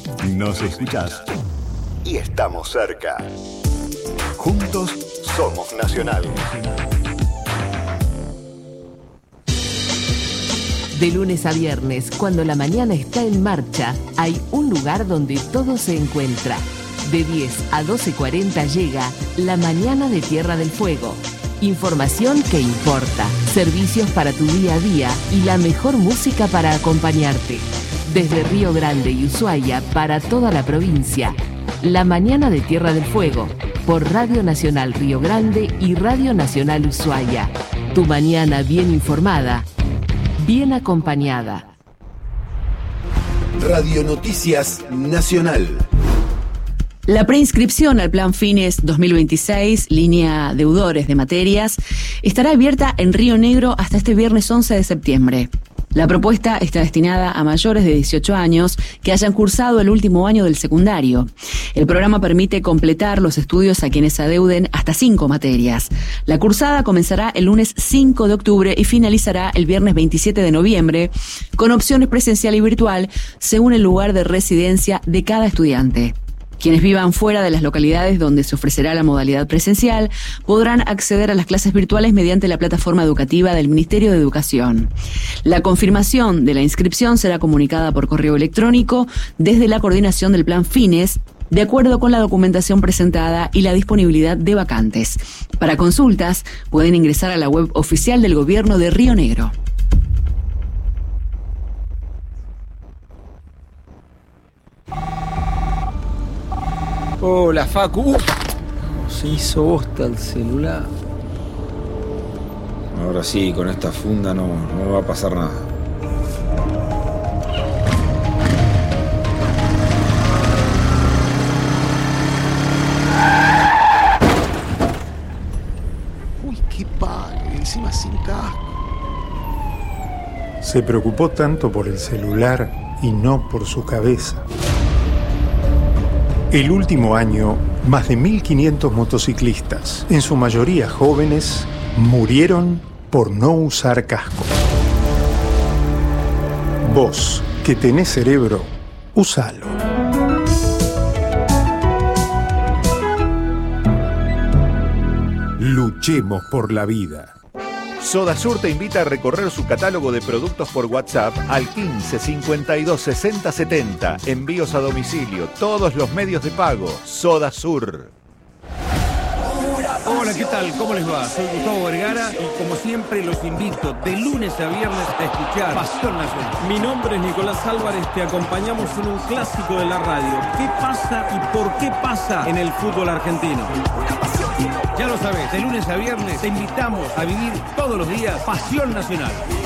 Nos escuchás y estamos cerca. Juntos somos Nacional. De lunes a viernes, cuando la mañana está en marcha, hay un lugar donde todo se encuentra. De 10 a 12:40 llega La Mañana de Tierra del Fuego. Información que importa, servicios para tu día a día y la mejor música para acompañarte. Desde Río Grande y Ushuaia para toda la provincia. La Mañana de Tierra del Fuego, por Radio Nacional Río Grande y Radio Nacional Ushuaia. Tu mañana bien informada, bien acompañada. Radio Noticias Nacional. La preinscripción al Plan Fines 2026, línea deudores de materias, estará abierta en Río Negro hasta este viernes 11 de septiembre. La propuesta está destinada a mayores de 18 años que hayan cursado el último año del secundario. El programa permite completar los estudios a quienes adeuden hasta 5 materias. La cursada comenzará el lunes 5 de octubre y finalizará el viernes 27 de noviembre, con opciones presencial y virtual según el lugar de residencia de cada estudiante. Quienes vivan fuera de las localidades donde se ofrecerá la modalidad presencial podrán acceder a las clases virtuales mediante la plataforma educativa del Ministerio de Educación. La confirmación de la inscripción será comunicada por correo electrónico desde la coordinación del Plan Fines, de acuerdo con la documentación presentada y la disponibilidad de vacantes. Para consultas, pueden ingresar a la web oficial del Gobierno de Río Negro. Hola, Facu. Se hizo bosta el celular. Ahora sí, con esta funda no me va a pasar nada. Uy, qué padre, encima sin casco. Se preocupó tanto por el celular y no por su cabeza. El último año, más de 1.500 motociclistas, en su mayoría jóvenes, murieron por no usar casco. Vos, que tenés cerebro, usalo. Luchemos por la vida. Sodasur te invita a recorrer su catálogo de productos por WhatsApp al 15 52 60 70. Envíos a domicilio, todos los medios de pago. Sodasur. Hola, ¿qué tal? ¿Cómo les va? Soy Gustavo Vergara y como siempre los invito de lunes a viernes a escuchar Pasión Nacional. Mi nombre es Nicolás Álvarez, te acompañamos en un clásico de la radio. ¿Qué pasa y por qué pasa en el fútbol argentino? Ya lo sabes, de lunes a viernes te invitamos a vivir todos los días Pasión Nacional.